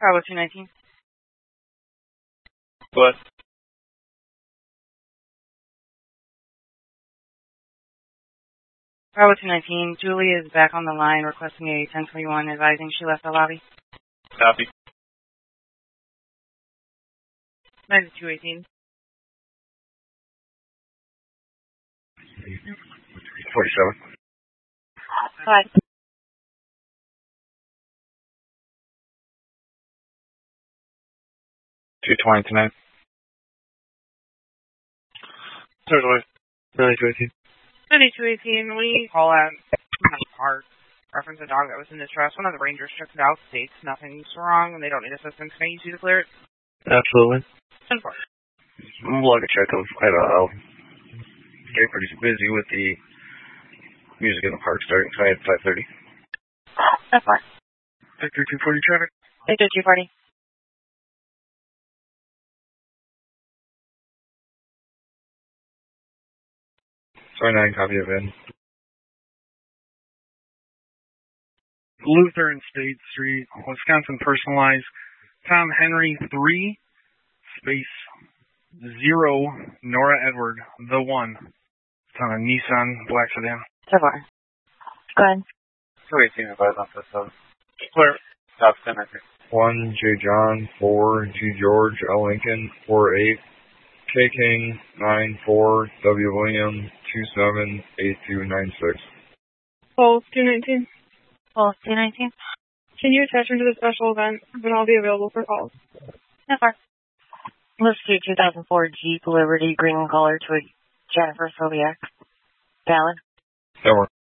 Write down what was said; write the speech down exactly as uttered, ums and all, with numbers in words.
Bravo two nineteen. What? Bravo two nineteen. Julie is back on the line requesting a ten twenty-one, advising she left the lobby. Copy. ninety-two eighteen. forty-seven. Hi. two twenty tonight. Totally. ninety-two eighteen. ninety-two eighteen. We call out park. Reference a dog that was in distress. One of the rangers checked it out. States nothing's wrong and they don't need assistance. Can I use you to clear it? Absolutely. ten four. I'm log a check of, I don't know. Getting pretty busy with the music in the park starting tonight at five thirty. ten four. Victor two forty traffic. Victor two forty. Sorry, nine, copy of in. Luther and State Street, Wisconsin personalized. Tom Henry three, space zero, Nora Edward, the one. It's on a Nissan black sedan. ten four. Go ahead. two eighteen, advise on this sub. Clear. Stop, ten, I think. one, J. John, four, G. George, L. Lincoln, four eight, K. King, nine four, W. William, two seven, eight two nine six. Pulse two nineteen. Pulse two nineteen. Can you attach me to the special event? Then I'll be available for calls. ten four. Let's do two thousand four Jeep Liberty green color to a Jennifer Sobiak. Valid. That works.